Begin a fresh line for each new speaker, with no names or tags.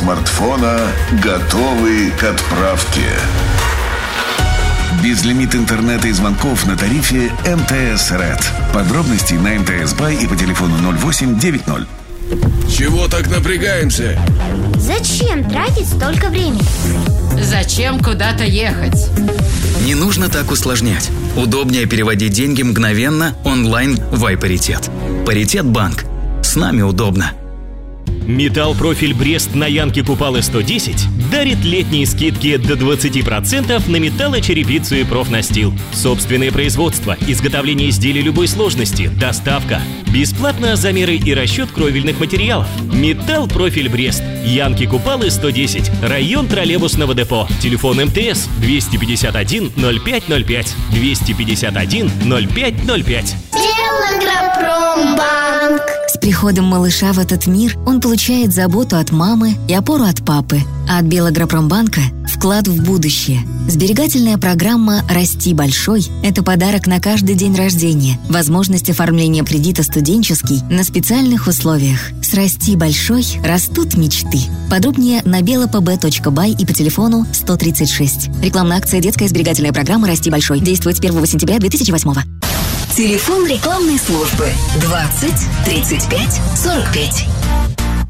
смартфона готовы к отправке. Безлимит интернета и звонков на тарифе МТС Red. Подробности на МТС Бай и по телефону 0890.
Чего так напрягаемся?
Зачем тратить столько времени?
Зачем куда-то ехать?
Не нужно так усложнять. Удобнее переводить деньги мгновенно, онлайн в iParитет. Паритет Банк. С нами удобно.
Металл-профиль Брест на Янке Купалы 110 дарит летние скидки до 20% на металлочерепицу и профнастил. Собственное производство, изготовление изделий любой сложности, доставка. Бесплатно замеры и расчет кровельных материалов. Металл-профиль Брест. Янки Купалы 110. Район троллейбусного депо. Телефон МТС 251 0505. 251 0505.
Белагропромбанк.
С приходом малыша в этот мир он получает заботу от мамы и опору от папы. А от Белагропромбанка – вклад в будущее. Сберегательная программа «Расти большой» – это подарок на каждый день рождения, возможность оформления кредита студенческий на специальных условиях. С «Расти большой» растут мечты. Подробнее на belapb.by и по телефону 136. Рекламная акция «Детская сберегательная программа «Расти большой» действует с 1 сентября 2008.
Телефон рекламной службы 20 35 45.